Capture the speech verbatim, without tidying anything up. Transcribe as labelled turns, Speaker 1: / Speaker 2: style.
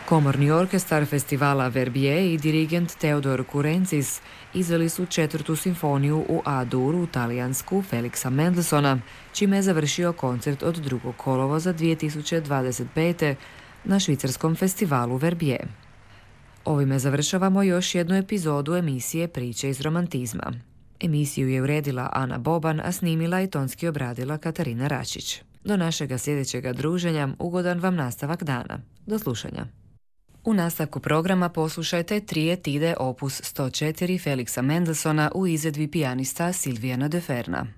Speaker 1: Komorni orkestar festivala Verbier i dirigent Teodor Kurencis izveli su četvrtu simfoniju u A-duru, talijansku, Felixa Mendelssohna, čime je završio koncert od drugog kolovoza dvije tisuće dvadeset pete. na švicarskom festivalu Verbier. Ovime završavamo još jednu epizodu emisije Priče iz romantizma. Emisiju je uredila Ana Boban, a snimila i tonski obradila Katarina Račić. Do našega sljedećega druženja ugodan vam nastavak dana. Do slušanja. U nastavku programa poslušajte Tri etide opus sto četiri Felixa Mendelssohna u izvedbi pijanista Silvijana de Ferna.